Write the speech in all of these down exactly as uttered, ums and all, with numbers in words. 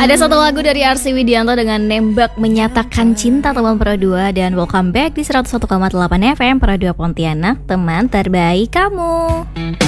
Ada satu lagu dari Arsy Widianto dengan Nembak Menyatakan Cinta teman Pro dua. Dan welcome back di seratus satu koma delapan F M Pro dua Pontianak, teman terbaik kamu.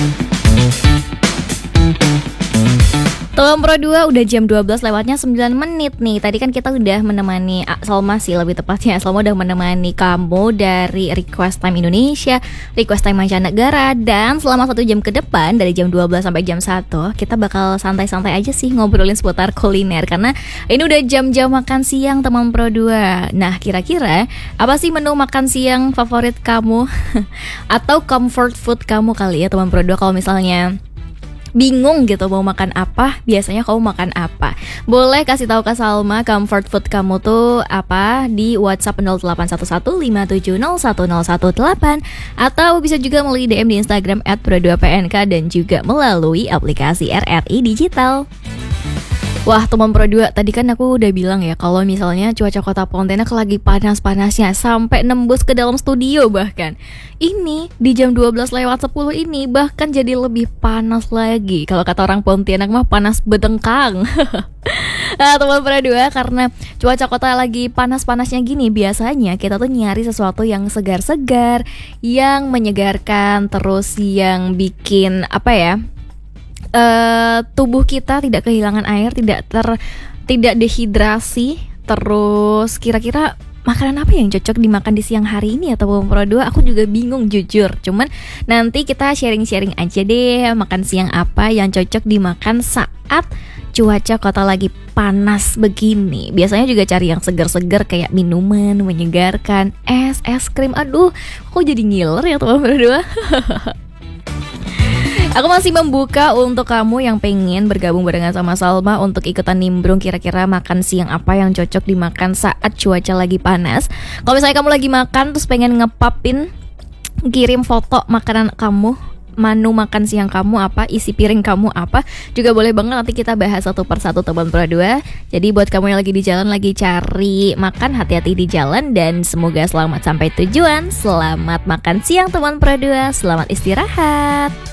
Teman Pro dua, udah jam dua belas lewatnya sembilan menit nih. Tadi kan kita udah menemani ah, Salma sih lebih tepatnya. Salma udah menemani kamu dari Request Time Indonesia, Request Time Mancanegara. Dan selama satu jam ke depan, dari jam dua belas sampai jam satu, kita bakal santai-santai aja sih ngobrolin seputar kuliner. Karena ini udah jam-jam makan siang teman Pro dua. Nah, kira-kira apa sih menu makan siang favorit kamu? Atau comfort food kamu kali ya teman Pro dua, kalau misalnya bingung gitu mau makan apa, biasanya kamu makan apa? Boleh kasih tahu ke Salma comfort food kamu tuh apa di WhatsApp nol delapan satu satu lima tujuh nol satu nol satu delapan, atau bisa juga melalui D M di Instagram et pro dua p n k dan juga melalui aplikasi R R I Digital. Wah teman Pro dua, tadi kan aku udah bilang ya kalau misalnya cuaca kota Pontianak lagi panas-panasnya sampai nembus ke dalam studio. Bahkan ini di jam dua belas lewat sepuluh ini bahkan jadi lebih panas lagi. Kalau kata orang Pontianak mah panas bedengkang. Nah teman Pro dua, karena cuaca kota lagi panas-panasnya gini, biasanya kita tuh nyari sesuatu yang segar-segar, yang menyegarkan, terus yang bikin apa ya, Uh, tubuh kita tidak kehilangan air, tidak ter tidak dehidrasi. Terus kira-kira makanan apa yang cocok dimakan di siang hari ini ya teman Pro dua? Aku juga bingung jujur. Cuman nanti kita sharing-sharing aja deh, makan siang apa yang cocok dimakan saat cuaca kota lagi panas begini. Biasanya juga cari yang segar-segar kayak minuman menyegarkan, es, es krim. Aduh, kok jadi ngiler ya teman Pro dua? Aku masih membuka untuk kamu yang pengen bergabung barengan sama Salma untuk ikutan nimbrung kira-kira makan siang apa yang cocok dimakan saat cuaca lagi panas. Kalau misalnya kamu lagi makan terus pengen ngepapin, kirim foto makanan kamu, menu makan siang kamu apa, isi piring kamu apa, juga boleh banget. Nanti kita bahas satu persatu teman Pro dua. Jadi buat kamu yang lagi di jalan, lagi cari makan, hati-hati di jalan dan semoga selamat sampai tujuan. Selamat makan siang teman Pro dua, selamat istirahat.